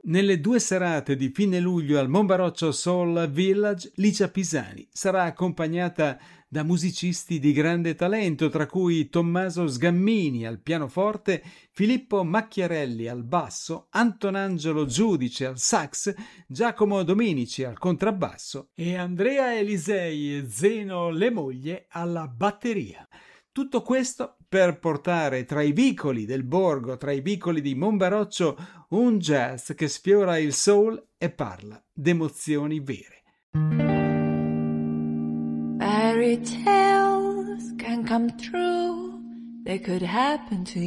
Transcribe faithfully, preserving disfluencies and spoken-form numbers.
Nelle due serate di fine luglio al Monbaroccio Soul Village, Licia Pisani sarà accompagnata da musicisti di grande talento, tra cui Tommaso Sgammini al pianoforte, Filippo Macchiarelli al basso, Antonangelo Giudice al sax, Giacomo Dominici al contrabbasso e Andrea Elisei e Zeno Lemoglie alla batteria. Tutto questo per portare tra i vicoli del borgo, tra i vicoli di Monbaroccio, un jazz che sfiora il soul e parla d'emozioni vere. Fairy tales can come true, they could happen to